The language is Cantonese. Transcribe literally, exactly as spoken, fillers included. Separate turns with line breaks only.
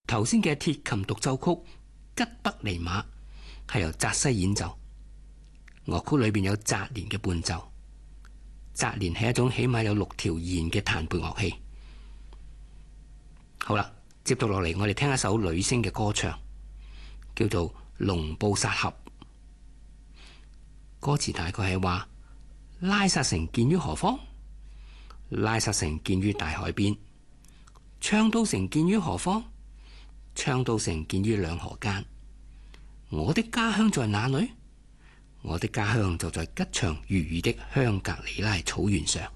頭先嘅鐵琴獨奏曲《吉北尼瑪》係由澤西演奏，樂曲裏邊有澤連嘅伴奏。澤連係一種起碼有六條弦嘅彈撥樂器。好啦，接續落嚟，我哋聽一首女聲嘅歌唱，叫做《龍布薩合》。歌詞大概係話：拉薩城建於何方？拉薩城建於大海邊。昌都城建於何方？昌都城建於兩河間。我的家鄉在哪裏？我的家鄉就在吉祥如意的香格里拉草原上。